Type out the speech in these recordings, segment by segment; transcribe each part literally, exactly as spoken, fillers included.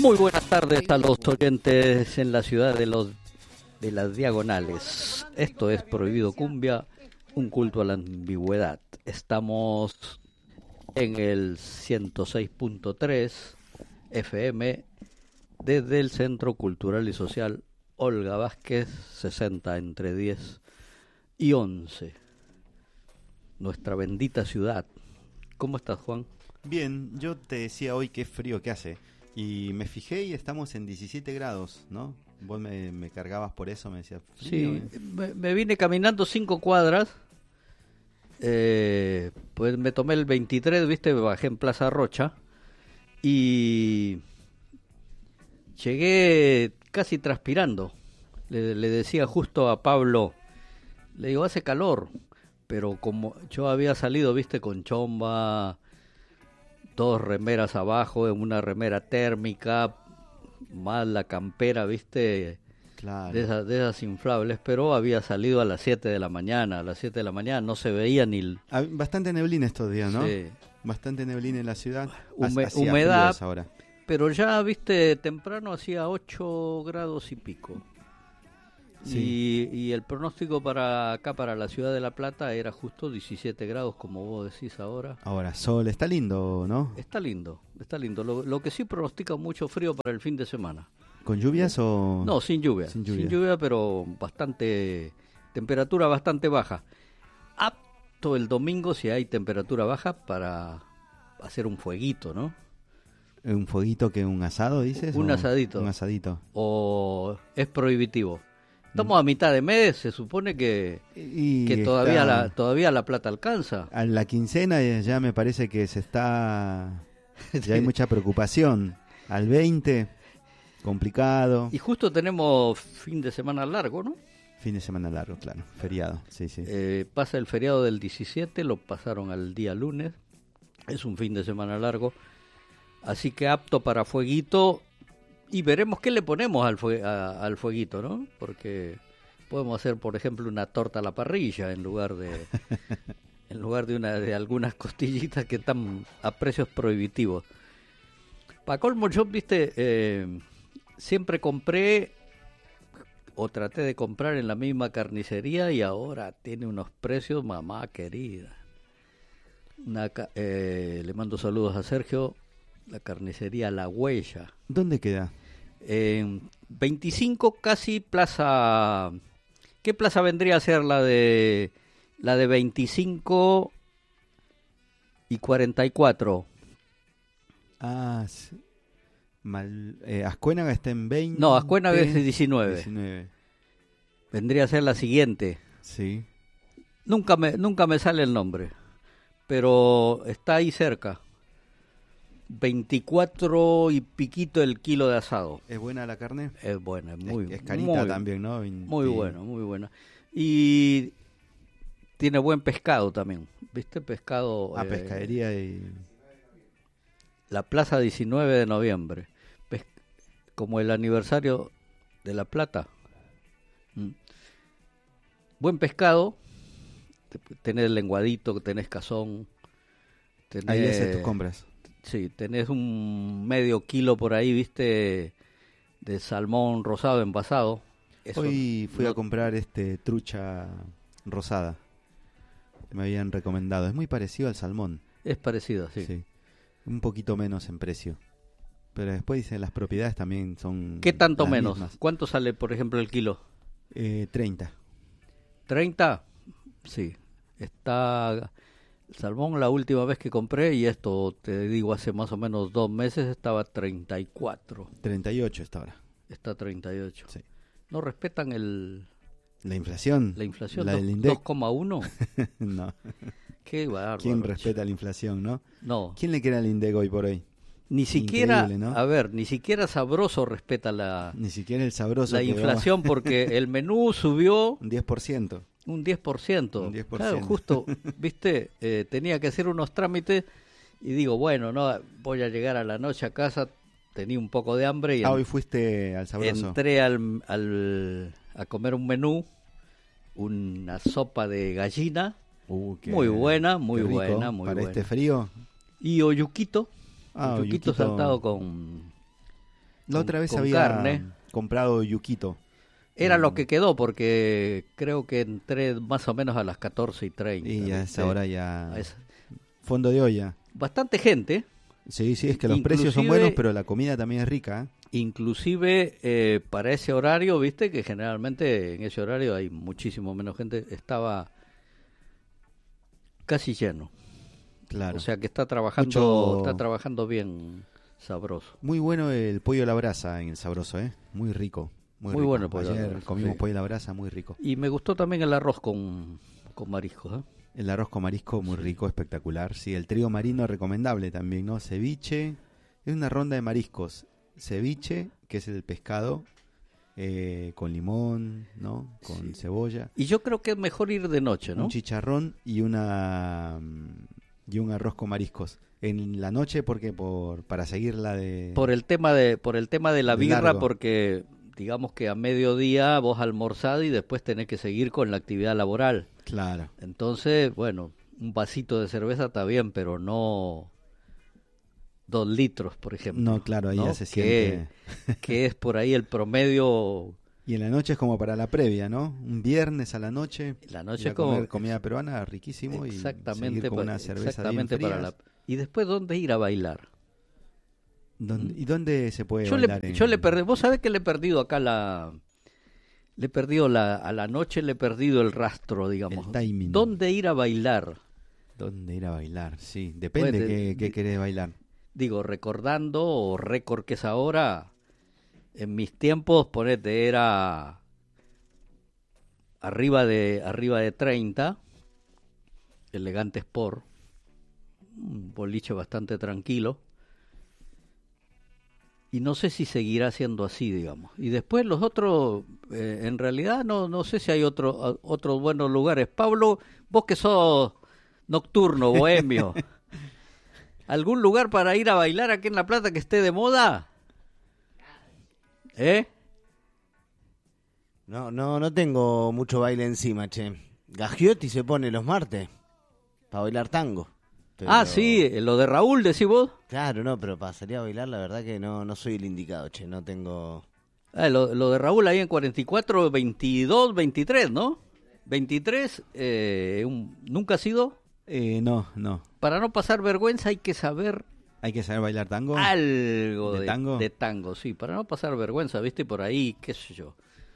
Muy buenas tardes a los oyentes en la ciudad de los de las diagonales. Esto es Prohibido Cumbia, un culto a la ambigüedad. Estamos en el ciento seis punto tres F M desde el Centro Cultural y Social Olga Vázquez, sesenta entre diez y once. Nuestra bendita ciudad. ¿Cómo estás, Juan? Bien, yo te decía hoy qué frío que hace. Y me fijé y estamos en diecisiete grados, ¿no? Vos me, me cargabas por eso, me decías frío. Sí, me, me vine caminando cinco cuadras. Eh, pues me tomé el veintitrés, viste, bajé en Plaza Rocha. Y llegué casi transpirando. Le, le decía justo a Pablo, le digo, hace calor. Pero como yo había salido, viste, con chomba, dos remeras abajo, en una remera térmica, más la campera, viste, claro. de esas, de esas inflables, pero había salido a las siete de la mañana, a las siete de la mañana no se veía ni... El... Bastante neblina estos días, ¿no? Sí. Bastante neblina en la ciudad. Hume, Hacía humedad, ahora. Pero ya, viste, temprano hacía ocho grados y pico. Sí. Y, y el pronóstico para acá, para la ciudad de La Plata, era justo diecisiete grados, como vos decís ahora. Ahora, sol, está lindo, ¿no? Está lindo, está lindo. Lo, lo que sí pronostica mucho frío para el fin de semana. ¿Con lluvias o...? No, sin lluvia. Sin lluvia, sin lluvia pero bastante... temperatura bastante baja. Apto el domingo, si hay temperatura baja, para hacer un fueguito, ¿no? ¿Un fueguito que un asado, dices? Un o... asadito. Un asadito. O es prohibitivo. Estamos a mitad de mes, se supone que, y que todavía la todavía la plata alcanza. A la quincena ya me parece que se está... ya hay mucha preocupación. Al veinte, complicado. Y justo tenemos fin de semana largo, ¿no? Fin de semana largo, claro. Feriado, sí, sí. Eh, pasa el feriado del diecisiete, lo pasaron al día lunes. Es un fin de semana largo. Así que apto para fueguito. Y veremos qué le ponemos al, fue, a, al fueguito, ¿no? Porque podemos hacer, por ejemplo, una torta a la parrilla en lugar de en lugar de una de algunas costillitas que están a precios prohibitivos. Para colmo, yo, viste, eh, siempre compré o traté de comprar en la misma carnicería y ahora tiene unos precios, mamá querida. Una, eh, le mando saludos a Sergio, la carnicería La Huella. ¿Dónde queda? Eh, veinticinco, casi plaza. ¿Qué plaza vendría a ser la de la de veinticinco y cuarenta y cuatro? Ah, sí. Mal, eh, Ascuénaga está en veinte. No, Ascuénaga es diecinueve. diecinueve. Vendría a ser la siguiente. Sí. Nunca me nunca me sale el nombre, pero está ahí cerca. veinticuatro y piquito el kilo de asado. ¿Es buena la carne? Es buena, es muy Es, es carita muy, también, ¿no? veinte... Muy bueno, muy buena. Y tiene buen pescado también, ¿viste? Pescado... Ah, eh, pescadería y... La Plaza diecinueve de noviembre. Pes- como el aniversario de La Plata. Mm. Buen pescado. Tenés lenguadito, tenés cazón. Tenés... Ahí haces tus compras. Sí, tenés un medio kilo por ahí, viste, de salmón rosado envasado. Eso Hoy fui no... a comprar este trucha rosada. Me habían recomendado. Es muy parecido al salmón. Es parecido, sí. Sí. Un poquito menos en precio. Pero después dicen las propiedades también son... ¿Qué tanto menos? Mismas. ¿Cuánto sale, por ejemplo, el kilo? Eh, treinta. ¿treinta? Sí. Está... El salmón, la última vez que compré, y esto te digo hace más o menos dos meses, estaba treinta y cuatro. treinta y ocho está ahora. Está treinta y ocho. Sí. ¿No respetan el... ¿La inflación? La inflación, ¿La dos, del INDEC? dos coma uno. No. Qué bárbaro. ¿Quién respeta la inflación, no? No. ¿Quién le quiere al INDEC hoy por hoy? Ni siquiera, ¿no? A ver, ni siquiera Sabroso respeta la... Ni siquiera el Sabroso. La inflación, va... porque el menú subió... Un diez por ciento. Un diez por ciento. Un diez por ciento. Claro, justo, viste, eh, tenía que hacer unos trámites y digo, bueno, no voy a llegar a la noche a casa, tenía un poco de hambre y ah, en, hoy fuiste al Sabroso. Entré al, al, a comer un menú, una sopa de gallina, uh, qué, muy buena, muy rico, buena, muy para buena. este frío. Y oyuquito, ah, oyuquito oyuquito saltado con La con, otra vez con había carne. comprado yuquito. Era Mm. lo que quedó, porque creo que entré más o menos a las catorce y treinta. Y a esa hora ya... A esa- Fondo de olla. Bastante gente, Sí, sí, es que los precios son Inclusive- buenos, pero la comida también es rica. ¿eh? inclusive eh, para ese horario, viste que generalmente en ese horario hay muchísimo menos gente, estaba casi lleno. Claro. O sea que está trabajando, Mucho- está trabajando bien sabroso. Muy bueno el pollo a la brasa en el Sabroso, ¿eh? Muy rico. Muy, Muy rico. bueno el pollo a la Ayer brasa, comimos sí. pollo a la brasa, muy rico. Y me gustó también el arroz con, con mariscos, ¿eh? El arroz con marisco, muy rico, espectacular. Sí, el trío marino recomendable también, ¿no? Ceviche, es una ronda de mariscos. Ceviche, que es el pescado, eh, con limón, ¿no? Con Sí. cebolla. Y yo creo que es mejor ir de noche, ¿no? Un chicharrón y una mm, y un arroz con mariscos. En la noche, porque por para seguir la de... Por el tema de, por el tema de la De birra, largo. porque digamos que a mediodía vos almorzás y después tenés que seguir con la actividad laboral. Claro. Entonces, bueno, un vasito de cerveza está bien, pero no dos litros, por ejemplo. No, claro, ahí ¿no? ya se que, siente... que es por ahí el promedio. Y en la noche es como para la previa, ¿no? Un viernes a la noche. La noche ir a es como comer comida peruana, riquísimo. exactamente, y seguir con pa- una cerveza exactamente bien para la. frías. Y después, ¿dónde ir a bailar? ¿Dónde- ¿Y dónde se puede Yo le, bailar? en- yo le perdí, vos sabés que le he perdido acá la, le he perdido la, a la noche le he perdido el rastro, digamos. El timing. ¿Dónde ir a bailar? ¿Dónde ir a bailar? Sí, depende Pues, qué, de- qué querés bailar. Digo, recordando, o récord que es ahora, en mis tiempos, ponete, era arriba de, arriba de treinta, Elegante Sport, un boliche bastante tranquilo. Y no sé si seguirá siendo así, digamos. Y después los otros, eh, en realidad no no sé si hay otro, a- otros buenos lugares. Pablo, vos que sos nocturno, bohemio, ¿algún lugar para ir a bailar aquí en La Plata que esté de moda? ¿Eh? No, no, no tengo mucho baile encima, che. Gagiotti se pone los martes para bailar tango. Pero- Ah, sí, eh, lo de Raúl, decís vos. Claro, no, pero para salir a bailar la verdad que no, no soy el indicado, che. No tengo... Ah, lo, lo de Raúl ahí en cuarenta y cuatro, veintidós, veintitrés, ¿no? veintitrés, eh, un- ¿nunca ha sido? Eh, no, no. Para no pasar vergüenza hay que saber Hay que saber bailar tango. algo ¿De de, tango? de tango, sí, para no pasar vergüenza, ¿viste? Por ahí, qué sé yo.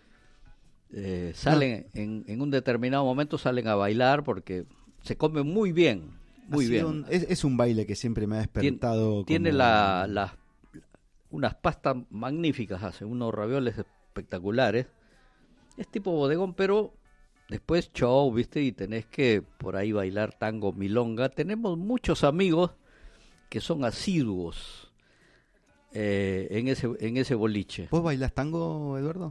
Eh, salen, en, en un determinado momento salen a bailar porque se come muy bien, muy Ha bien. sido un- es, es un baile que siempre me ha despertado. Tiene como- la, la- unas pastas magníficas, hace unos ravioles espectaculares. Es tipo bodegón, pero después show, ¿viste? Y tenés que por ahí bailar tango, milonga. Tenemos muchos amigos que son asiduos eh, en ese en ese boliche. ¿Vos bailás tango, Eduardo?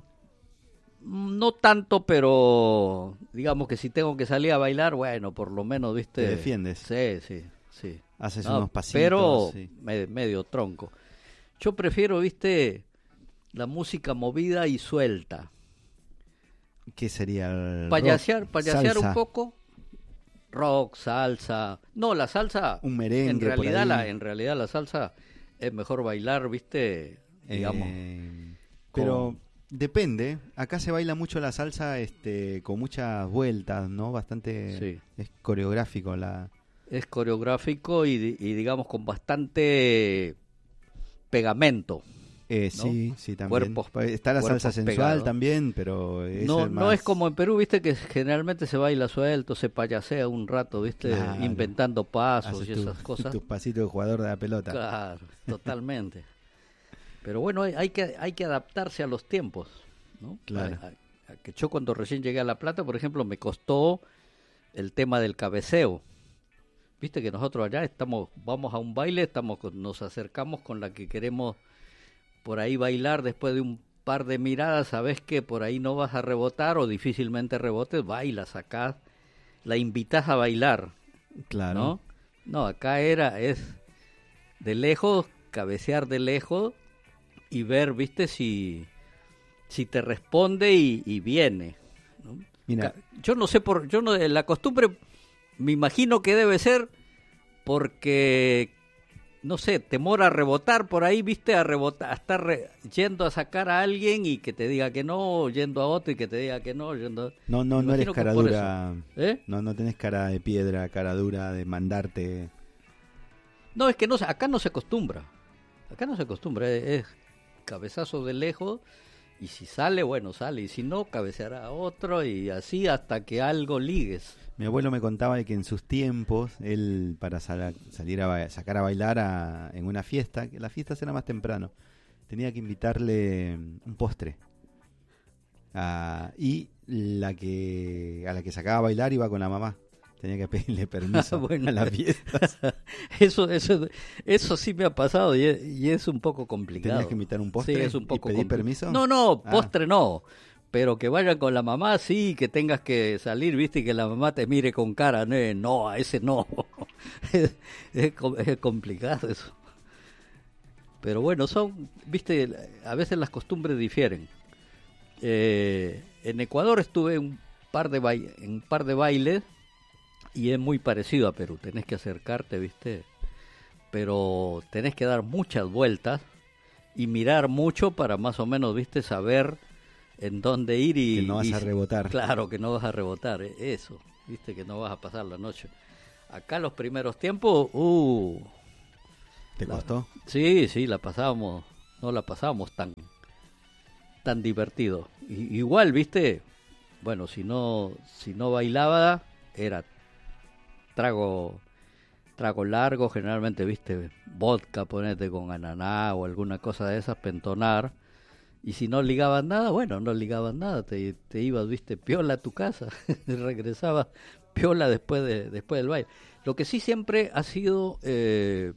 No tanto, pero digamos que si tengo que salir a bailar, bueno, por lo menos, ¿viste? Te defiendes. Sí, sí, sí. Haces No, unos pasitos. pero sí. me- medio tronco. Yo prefiero, ¿viste? La música movida y suelta. ¿Qué sería el Payasear, rock? payasear Salsa, un poco. Rock, salsa. No, la salsa. Un merengue En por realidad, ahí. la, en realidad la salsa es mejor bailar, ¿viste? Digamos. Eh, pero con- depende. Acá se baila mucho la salsa, este, con muchas vueltas, ¿no? Bastante Sí. es coreográfico la. Es coreográfico y, di- y digamos con bastante pegamento. Eh, ¿no? Sí, sí, también. Cuerpos- Está la salsa cuerpos sensual pegados. también, pero esa No, es no más- es como en Perú, viste, que generalmente se baila suelto, se payasea un rato, viste, Claro. inventando pasos haces y tu- esas cosas. tus pasitos de jugador de la pelota. Claro, totalmente. Pero bueno, hay, hay que hay que adaptarse a los tiempos, ¿no? Claro. A- a- a que yo cuando recién llegué a La Plata, por ejemplo, me costó el tema del cabeceo. Viste que nosotros allá estamos, vamos a un baile, estamos con- nos acercamos con la que queremos por ahí bailar después de un par de miradas, sabes que por ahí no vas a rebotar o difícilmente rebotes, bailas, sacás, la invitas a bailar, Claro. ¿no? No, acá era, es de lejos, cabecear de lejos y ver, viste, si, si te responde y, y viene, ¿no? Mira, Ca- Yo no sé por, yo no, la costumbre, me imagino que debe ser porque no sé, temor a rebotar por ahí, viste, a rebotar, a estar re- yendo a sacar a alguien y que te diga que no, yendo a otro y que te diga que no, yendo... No, no, Me no eres imagino que cara por dura. eso. ¿Eh? No, no tenés cara de piedra, cara dura de mandarte. No, es que no, se- acá no se acostumbra, acá no se acostumbra, es, es cabezazo de lejos y si sale, bueno, sale, y si no, cabeceará a otro y así hasta que algo ligues. Mi abuelo me contaba de que en sus tiempos, él para sal- salir a ba- sacar a bailar a- en una fiesta, que las fiestas eran más temprano, tenía que invitarle un postre. Ah, y la que a la que sacaba a bailar iba con la mamá. Tenía que pedirle permiso Bueno. a la fiesta. Eso, eso, eso sí me ha pasado y es, y es un poco complicado. ¿Tenías que invitar un postre Sí, es un poco y pedir compli- permiso? No, no, Ah. postre no. Pero que vayan con la mamá, sí, que tengas que salir, viste, y que la mamá te mire con cara, no, no, a ese no. es, es com- es complicado eso. Pero bueno, son, viste, a veces las costumbres difieren. Eh, en Ecuador estuve un par de bai- en un par de bailes y es muy parecido a Perú. Tenés que acercarte, viste, pero tenés que dar muchas vueltas y mirar mucho para más o menos, viste, saber en dónde ir y... Que no vas y- a rebotar. Claro, que no vas a rebotar, eh, eso, viste, que no vas a pasar la noche. Acá los primeros tiempos, uh, ¿Te la- costó? sí, sí, la pasábamos, no la pasábamos tan, tan divertido. I- igual, viste, bueno, si no, si no bailaba, era trago, trago largo, generalmente, viste, vodka, ponete con ananá o alguna cosa de esas, pentonar. Y si no ligaban nada, bueno, no ligaban nada, te, te ibas, viste, piola a tu casa, regresabas piola después de después del baile. Lo que sí siempre ha sido eh,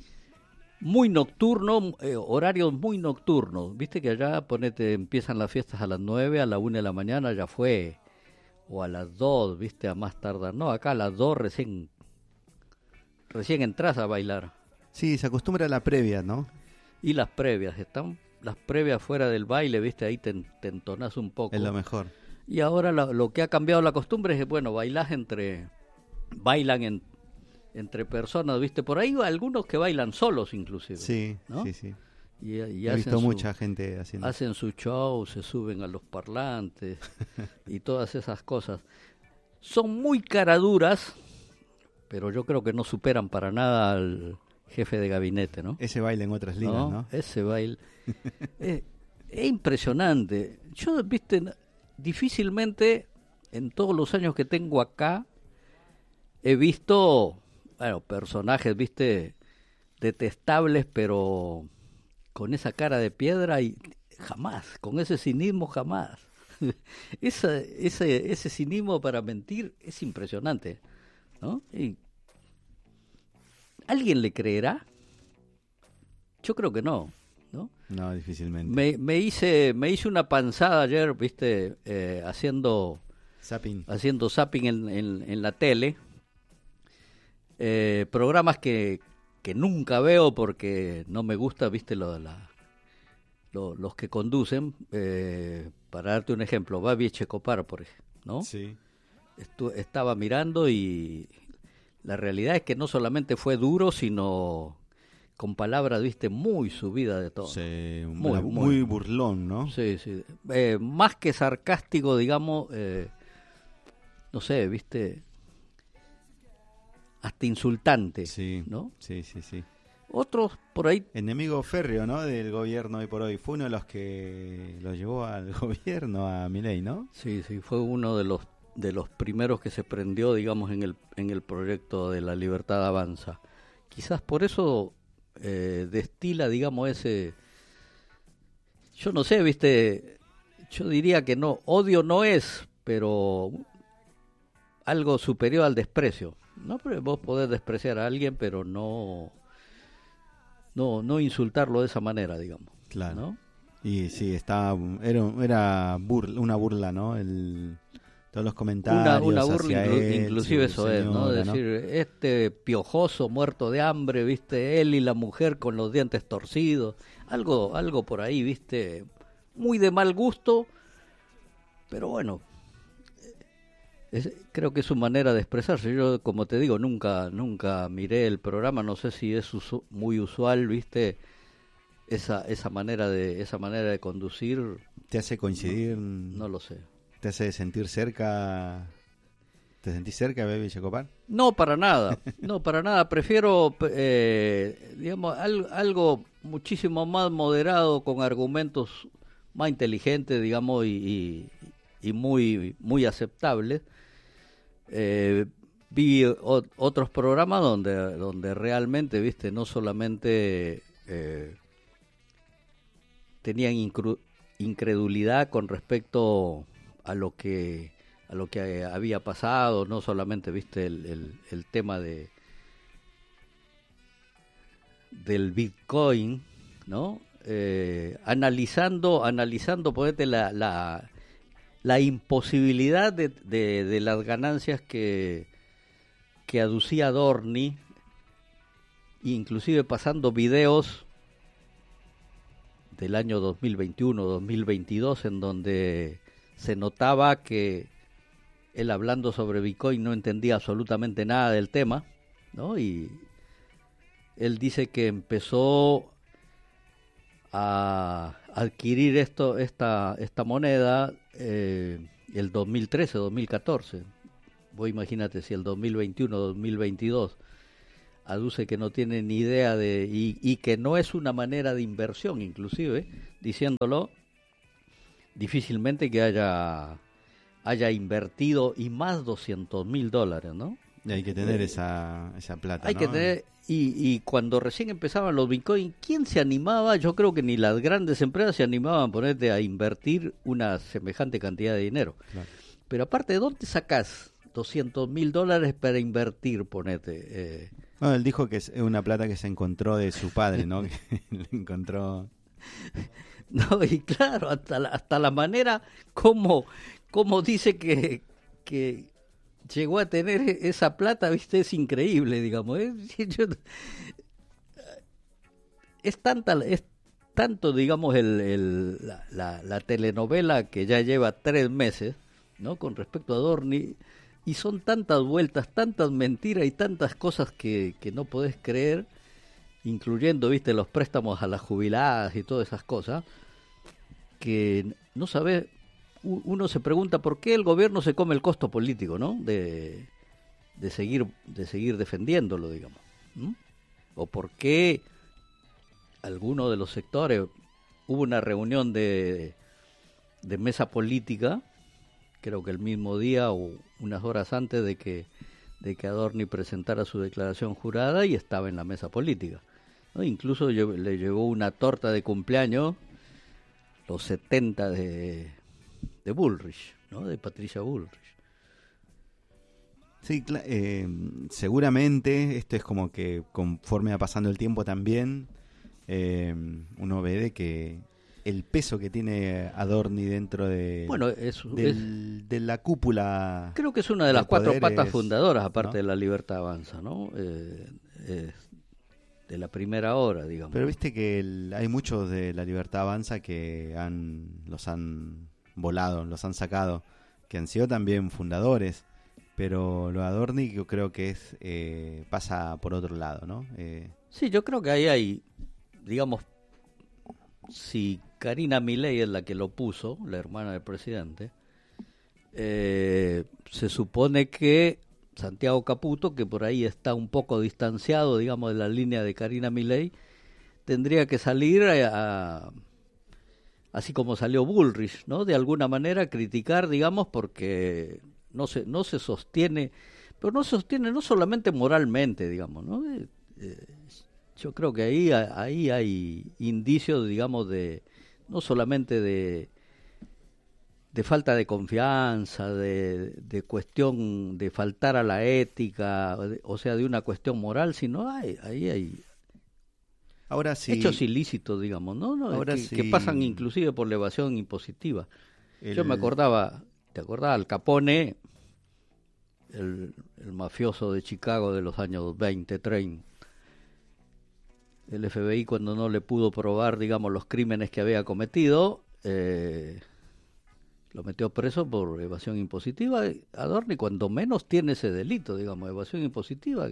muy nocturno, eh, horarios muy nocturnos. Viste que allá, ponete, empiezan las fiestas a las nueve, a la una de la mañana ya fue, o a las dos, viste, a más tardar. No, acá a las dos recién, recién entras a bailar. Sí, se acostumbra a la previa, ¿no? Y las previas, están las previas fuera del baile, viste, ahí te, te entonás un poco. Es lo mejor. Y ahora lo, lo que ha cambiado la costumbre es que, bueno, bailás entre, bailan en, entre personas, viste, por ahí hay algunos que bailan solos inclusive. Sí, ¿no? sí, sí. Y, y He hacen visto su- mucha gente haciendo. hacen su show, se suben a los parlantes y todas esas cosas. Son muy caraduras, pero yo creo que no superan para nada al jefe de gabinete, ¿no? Ese baile en otras ligas, ¿No? ¿no? Ese baile. es, es impresionante. Yo, viste, n- difícilmente en todos los años que tengo acá he visto, bueno, personajes, viste, detestables, pero con esa cara de piedra y jamás, con ese cinismo jamás. Esa, ese, ese cinismo para mentir es impresionante, ¿no? Y ¿alguien le creerá? Yo creo que no, ¿no? No, difícilmente. Me, me hice me hice una panzada ayer, viste, eh, haciendo Zapping. haciendo zapping en, en, en la tele, eh, programas que, que nunca veo porque no me gusta, viste, lo, de la, lo- los que conducen. Eh, para darte un ejemplo, Babi Echecopar, por ejemplo, ¿no? Sí. Estu- estaba mirando y la realidad es que no solamente fue duro, sino con palabras, viste, muy subida de tono. Sí, Muy, muy, muy. muy burlón, ¿no? Sí, sí. Eh, más que sarcástico, digamos, eh, no sé, viste, hasta insultante, Sí, ¿no? sí, sí, sí. Otros por ahí, Enemigo férreo, ¿no? Del gobierno hoy por hoy. Fue uno de los que lo llevó al gobierno, a Milei, ¿no? sí, sí, fue uno de los de los primeros que se prendió, digamos, en el en el proyecto de La Libertad Avanza. Quizás por eso eh, destila, digamos, ese, yo no sé, viste, yo diría que no, odio no es, pero algo superior al desprecio. No, pero vos podés despreciar a alguien, pero no, no, no insultarlo de esa manera, digamos. Claro. ¿No? Y sí, estaba, era, era burla, una burla, ¿no? El, todos los comentarios. Una, una burla, hacia inclu- él, inclusive su eso es, ¿no? señora, Decir, este piojoso, muerto de hambre, viste, él y la mujer con los dientes torcidos, algo, algo por ahí, viste, muy de mal gusto, pero bueno, Es, creo que es su manera de expresarse. Yo, como te digo, nunca nunca miré el programa, no sé si es usu- muy usual, ¿viste? Esa esa manera de esa manera de conducir, ¿Te hace coincidir? no lo sé. ¿Te hace sentir cerca? ¿Te sentís cerca de Baby Checopar? No, para nada, no, para nada. Prefiero, eh, digamos, al- algo muchísimo más moderado, con argumentos más inteligentes, digamos, y, y, y muy muy aceptables. Eh, vi o- otros programas donde donde realmente, viste, no solamente eh, tenían incru- incredulidad con respecto a lo que a lo que había pasado, no solamente, viste, el, el, el tema de del Bitcoin, ¿no? Eh, analizando analizando ponete la, la la imposibilidad de, de, de las ganancias que que aducía Dorni, inclusive pasando videos del año dos mil veintiuno, dos mil veintidós, en donde se notaba que él, hablando sobre Bitcoin, no entendía absolutamente nada del tema, ¿no? Y él dice que empezó a adquirir esto, esta, esta moneda eh, el dos mil trece, dos mil catorce. Vos imagínate, si el dos mil veintiuno, dos mil veintidós aduce que no tiene ni idea de y, y que no es una manera de inversión, inclusive diciéndolo, difícilmente que haya haya invertido, y más doscientos mil dólares, ¿no? Y hay que tener Eh, esa, esa plata, Hay ¿no? que tener, y, y cuando recién empezaban los Bitcoin, ¿quién se animaba? Yo creo que ni las grandes empresas se animaban a ponerte a invertir una semejante cantidad de dinero. Claro. Pero aparte, ¿de dónde sacás doscientos mil dólares para invertir, ponete? Eh, No, él dijo que es una plata que se encontró de su padre, ¿no? Que le encontró... no, y claro, hasta la, hasta la manera como, como dice que, que llegó a tener esa plata, viste, es increíble, digamos. ¿Eh? Yo- es tanta, es tanto, digamos, el, el- la, la- la telenovela que ya lleva tres meses, ¿no? Con respecto a Dorni, y son tantas vueltas, tantas mentiras y tantas cosas que, que no podés creer, incluyendo, viste, los préstamos a las jubiladas y todas esas cosas, que no sabés, u- uno se pregunta por qué el gobierno se come el costo político, ¿no? De, de seguir, de seguir defendiéndolo, digamos. ¿Mm? O por qué algunos de los sectores, hubo una reunión de, de mesa política, creo que el mismo día o unas horas antes de que de que Adorni presentara su declaración jurada, y estaba en la mesa política, ¿no? Incluso lle- le llevó una torta de cumpleaños, los setenta de, de Bullrich, ¿no? De Patricia Bullrich. Sí, cla- eh, seguramente esto es como que conforme va pasando el tiempo también, eh, uno ve de que el peso que tiene Adorni dentro de, Bueno, es, es- del- de la cúpula... creo que es una de del las cuatro poder patas es, fundadoras, aparte ¿no? de La Libertad Avanza, ¿no? Eh, es de la primera hora, digamos. Pero viste que el- hay muchos de La Libertad Avanza que han los han volado, los han sacado, que han sido también fundadores, pero lo de Adorni yo creo que es eh, pasa por otro lado, ¿no? Eh, Sí, yo creo que ahí hay, digamos, si Karina Milei es la que lo puso, la hermana del presidente, eh, se supone que Santiago Caputo, que por ahí está un poco distanciado, digamos, de la línea de Karina Milei, tendría que salir a, a- así como salió Bullrich, ¿no? De alguna manera criticar, digamos, porque no se no se sostiene, pero no se sostiene no solamente moralmente, digamos, ¿no? Eh, eh, yo creo que ahí ahí hay indicios, digamos, de no solamente de de falta de confianza, de, de cuestión de faltar a la ética, o, de- o sea, de una cuestión moral, sino hay, ahí hay ahora sí, hechos ilícitos, digamos, ¿no? ¿No? ahora que, que sí, pasan inclusive por la evasión impositiva. Yo me el- acordaba, ¿te acordás? Al Capone, el, el mafioso de Chicago de los años veinte, treinta. El F B I, cuando no le pudo probar, digamos, los crímenes que había cometido, eh, Lo metió preso por evasión impositiva. Adorni cuando menos tiene ese delito, digamos, evasión impositiva.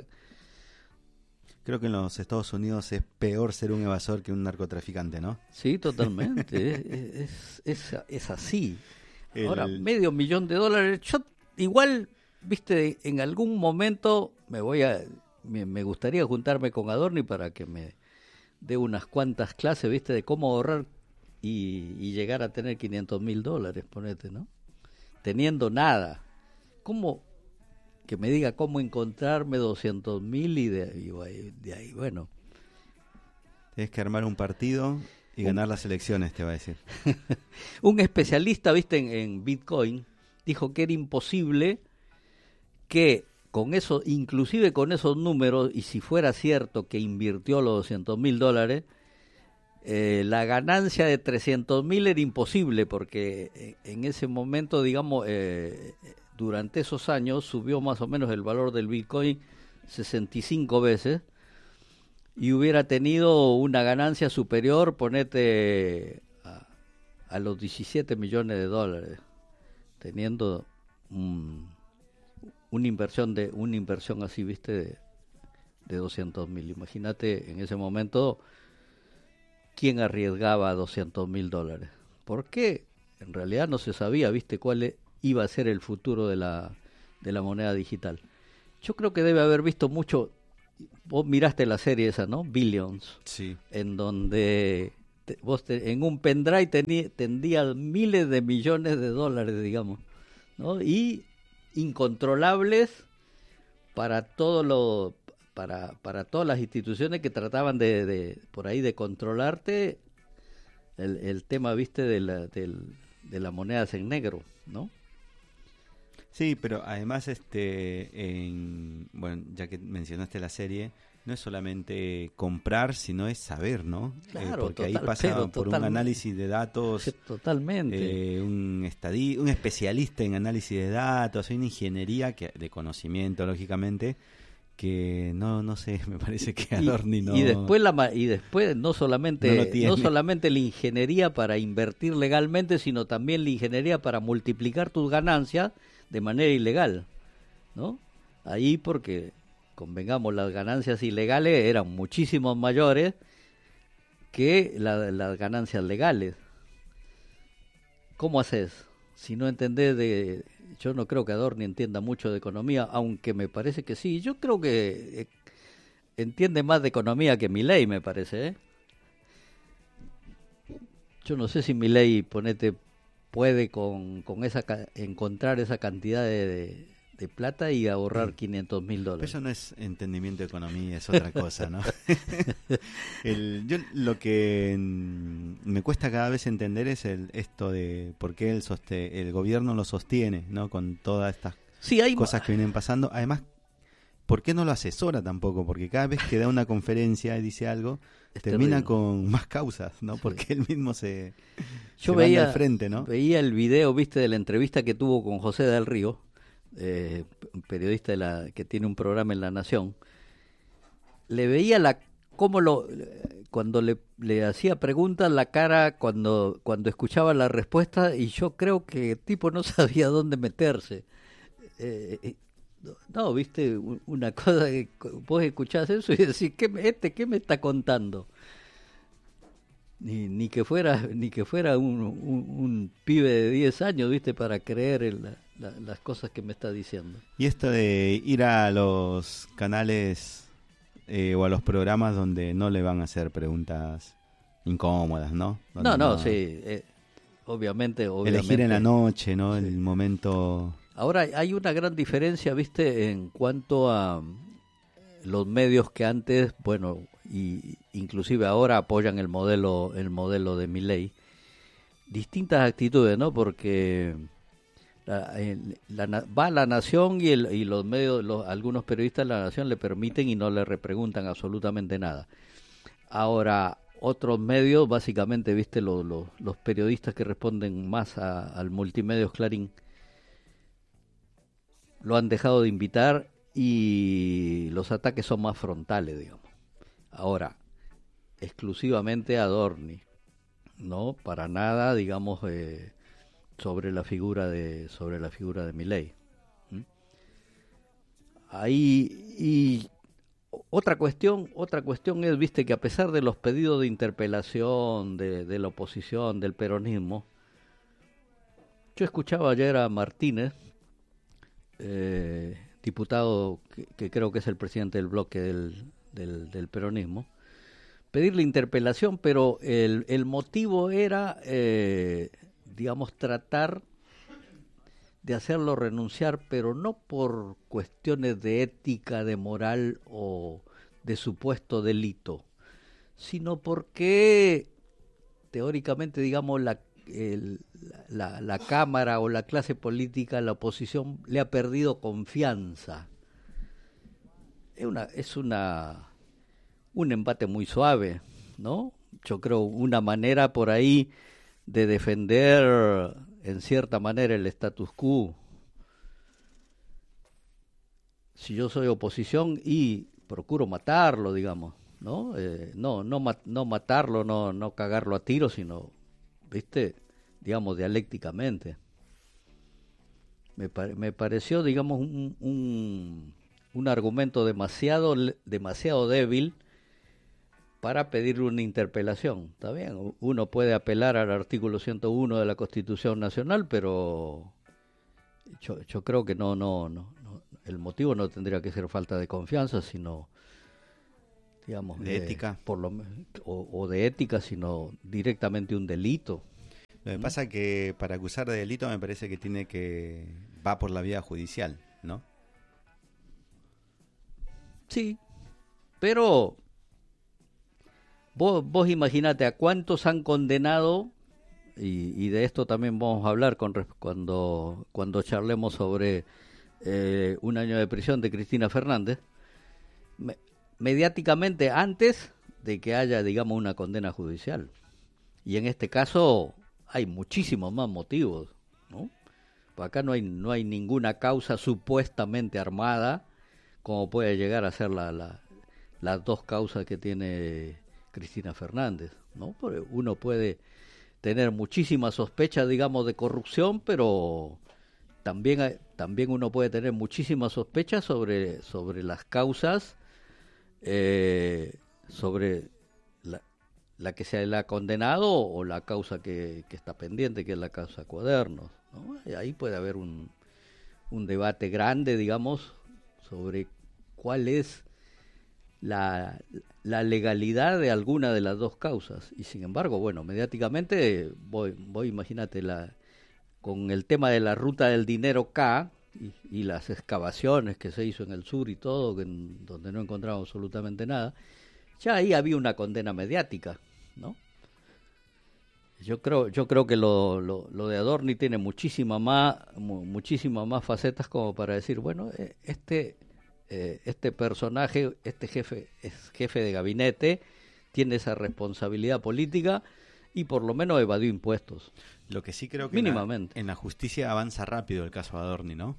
Creo que en los Estados Unidos es peor ser un evasor que un narcotraficante, ¿no? Sí, totalmente. es, es, es, es así. El... Ahora, medio millón de dólares. Yo igual, viste, en algún momento me voy a, me, me gustaría juntarme con Adorni para que me dé unas cuantas clases, viste, de cómo ahorrar y, y llegar a tener quinientos mil dólares, ponete, ¿no? Teniendo nada. ¿Cómo? Que me diga cómo encontrarme doscientos mil y de, y de ahí, bueno. Tienes que armar un partido y ganar las elecciones, te va a decir. Un especialista, viste, en, en Bitcoin, dijo que era imposible que con eso, inclusive con esos números, y si fuera cierto que invirtió los doscientos mil dólares, eh, la ganancia de trescientos mil era imposible, porque en ese momento, digamos, eh, durante esos años subió más o menos el valor del Bitcoin sesenta y cinco veces, y hubiera tenido una ganancia superior, ponete, a, a los diecisiete millones de dólares, teniendo un, una inversión de una inversión así, viste, de, de doscientos mil. Imagínate en ese momento quién arriesgaba doscientos mil dólares. ¿Por qué? En realidad no se sabía, viste, cuál iba a ser el futuro de la, de la moneda digital. Yo creo que debe haber visto mucho. Vos miraste la serie esa, ¿no? Billions. Sí. En donde te, vos te, en un pendrive tení, tendías miles de millones de dólares, digamos, ¿no? Y incontrolables para todo lo para para todas las instituciones que trataban de, de por ahí de controlarte el, el tema, viste, de la del, de las monedas en negro, ¿no? Sí, pero además, este, en, bueno, ya que mencionaste la serie, no es solamente comprar, sino es saber, ¿no? Claro, eh, porque total, ahí pasa por total, un análisis de datos, sí, totalmente, eh, un estadi, un especialista en análisis de datos, hay una ingeniería que, de conocimiento, lógicamente, que no, no sé, me parece que Adorni no. Y después la y después no solamente no, no solamente la ingeniería para invertir legalmente, sino también la ingeniería para multiplicar tus ganancias de manera ilegal, ¿no? Ahí, porque convengamos, las ganancias ilegales eran muchísimo mayores que la, las ganancias legales. ¿Cómo haces? Si no entendés de... Yo no creo que Adorni entienda mucho de economía, aunque me parece que sí. Yo creo que eh, entiende más de economía que Milei, me parece, ¿eh? Yo no sé si Milei, ponete, puede con, con esa encontrar esa cantidad de, de, de plata y ahorrar quinientos mil dólares. Eso no es entendimiento de economía, es otra cosa, ¿no? el, yo lo que me cuesta cada vez entender es el esto de por qué el, soste, el gobierno lo sostiene, ¿no? Con todas estas sí, hay cosas que vienen pasando. Además, ¿por qué no lo asesora tampoco? Porque cada vez que da una conferencia y dice algo, es termina terrible. Con más causas, ¿no? Porque sí. Él mismo se, Yo se veía, manda al frente, ¿no? Veía el video, viste, de la entrevista que tuvo con José del Río, eh, un periodista de la, que tiene un programa en La Nación. Le veía la cómo lo cuando le, le hacía preguntas, la cara cuando cuando escuchaba la respuesta, y yo creo que el tipo no sabía dónde meterse. Eh, No, viste, una cosa que vos escuchás eso y decís, ¿qué, este qué me está contando? Ni, ni que fuera ni que fuera un, un, un pibe de diez años, viste, para creer en la, la, las cosas que me está diciendo. Y esto de ir a los canales eh, o a los programas donde no le van a hacer preguntas incómodas, ¿no? Donde no, no, no, sí, eh, obviamente, obviamente. Elegir en la noche, ¿no? Sí. El momento... Ahora hay una gran diferencia, viste, en cuanto a los medios que antes, bueno, y inclusive ahora apoyan el modelo, el modelo de Milei. Distintas actitudes, ¿no? Porque la, la, va a La Nación y, el, y los medios, los, algunos periodistas de La Nación le permiten y no le repreguntan absolutamente nada. Ahora, otros medios, básicamente, viste, los, los, los periodistas que responden más a, al Multimedios Clarín, lo han dejado de invitar y los ataques son más frontales, digamos. Ahora, exclusivamente Adorni, no para nada, digamos, eh, sobre la figura de sobre la figura de Milei. ¿Mm? Ahí y otra cuestión, otra cuestión es, viste, que a pesar de los pedidos de interpelación de, de la oposición, del peronismo, yo escuchaba ayer a Martínez, eh, diputado que, que creo que es el presidente del bloque del, del, del peronismo, pedir la interpelación, pero el, el motivo era, eh, digamos, tratar de hacerlo renunciar, pero no por cuestiones de ética, de moral o de supuesto delito, sino porque teóricamente, digamos, la, el, la, la Cámara o la clase política, la oposición, le ha perdido confianza. Es una, es una un embate muy suave, ¿no? Yo creo una manera por ahí de defender en cierta manera el status quo. Si yo soy oposición y procuro matarlo, digamos, ¿no? Eh, no, no, ma- no matarlo, no, no cagarlo a tiro, sino, ¿viste? Digamos, dialécticamente. Me, pare- me pareció, digamos, un, un, un argumento demasiado, le- demasiado débil para pedirle una interpelación. Está bien, uno puede apelar al artículo ciento uno de la Constitución Nacional, pero yo, yo creo que no, no, no, no, el motivo no tendría que ser falta de confianza, sino, digamos, De ética. por lo, men- o, o de ética, sino directamente un delito. Lo que ¿Mm? pasa que para acusar de delito me parece que tiene que va por la vía judicial, ¿no? Sí, pero vos, vos imaginate a cuántos han condenado, y, y de esto también vamos a hablar con, res- cuando, cuando charlemos sobre eh, un año de prisión de Cristina Fernández, me- mediáticamente antes de que haya, digamos, una condena judicial. Y en este caso hay muchísimos más motivos, ¿no? Pues acá no hay, no hay ninguna causa supuestamente armada como puede llegar a ser la, la- las dos causas que tiene Cristina Fernández, ¿no? Porque uno puede tener muchísimas sospechas, digamos, de corrupción, pero también hay- también uno puede tener muchísimas sospechas sobre sobre las causas, eh, sobre la, la que se le ha condenado o la causa que, que está pendiente, que es la causa Cuadernos, ¿no? Y ahí puede haber un, un debate grande, digamos, sobre cuál es la, la legalidad de alguna de las dos causas. Y sin embargo, bueno, mediáticamente, voy, voy imagínate, la, con el tema de la ruta del dinero K y, y las excavaciones que se hizo en el sur y todo, que en- donde no encontramos absolutamente nada, ya ahí había una condena mediática, ¿no? Yo creo, yo creo que lo, lo, lo de Adorni tiene muchísima más, mu- muchísimas más facetas como para decir, bueno, eh, este, eh, este personaje, este jefe, es jefe de gabinete, tiene esa responsabilidad política y por lo menos evadió impuestos, Lo que sí creo que en la, mínimamente. en la justicia avanza rápido el caso Adorni, ¿no?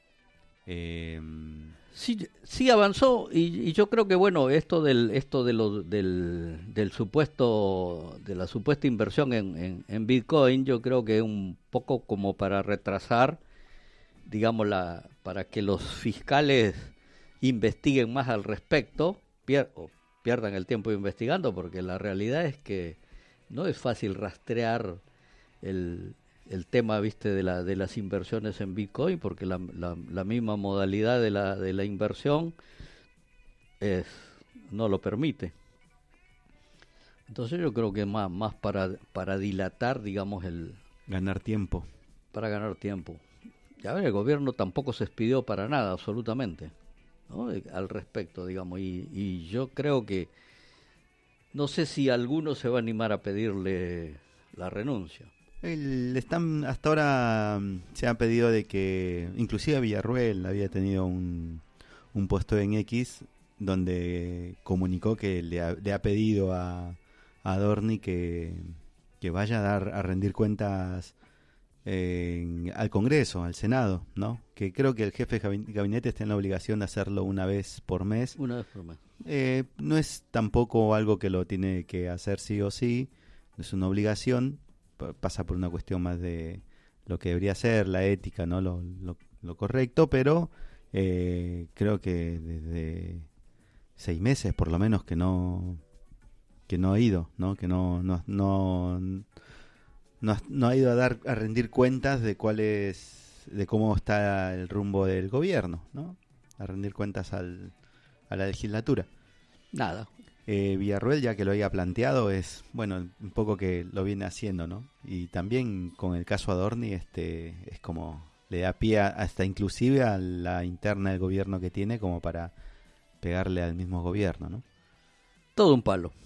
Eh, Sí, sí avanzó y, y yo creo que bueno esto del esto de lo, del, del supuesto de la supuesta inversión en, en, en Bitcoin, yo creo que es un poco como para retrasar, digamos, la para que los fiscales investiguen más al respecto, pier- o pierdan el tiempo investigando, porque la realidad es que no es fácil rastrear el, el tema, viste, de la de las inversiones en Bitcoin, porque la, la, la misma modalidad de la de la inversión es no lo permite. Entonces yo creo que más más para para dilatar, digamos, el ganar tiempo. para ganar tiempo. Ya ver, el gobierno tampoco se expidió para nada, absolutamente, ¿no? Eh, al respecto, digamos, y, y yo creo que no sé si alguno se va a animar a pedirle la renuncia. El, están hasta ahora mm, se ha pedido de que inclusive Villarruel había tenido un, un puesto en X donde comunicó que le ha, le ha pedido a, a Adorni que, que vaya a dar a rendir cuentas eh, al Congreso, al Senado, ¿no? Que creo que el jefe de gabi- gabinete está en la obligación de hacerlo una vez por mes. Una vez por mes. Eh, no es tampoco algo que lo tiene que hacer sí o sí, no es una obligación, pa- pasa por una cuestión más de, lo que debería ser, la ética, ¿no? Lo, lo, lo correcto, pero eh, creo que desde seis meses por lo menos que no que no ha ido, ¿no? Que no no no no, ha- no ha ido a dar a rendir cuentas de cuál es, de cómo está el rumbo del gobierno, ¿no? A rendir cuentas al, a la legislatura. Nada. Eh, Villarroel, ya que lo había planteado, es, bueno, un poco que lo viene haciendo, ¿no? Y también con el caso Adorni, este, es como, le da pie a- hasta inclusive a la interna del gobierno que tiene como para pegarle al mismo gobierno, ¿no? Todo un palo.